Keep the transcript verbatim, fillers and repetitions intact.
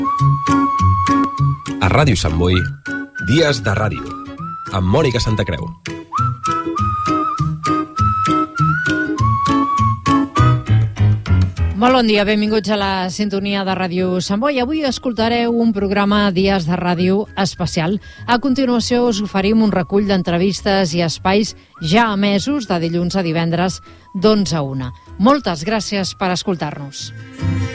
A Ràdio Sant Boi, Dies de Ràdio, amb Mònica Santacreu. Molt bon dia, benvinguts a la sintonia de Ràdio Sant Boi. Avui escoltareu un programa Dies de Ràdio especial. A continuació us oferim un recull d'entrevistes i espais ja emesos de dilluns a divendres d'onze a una. Moltes gràcies per escoltar-nos.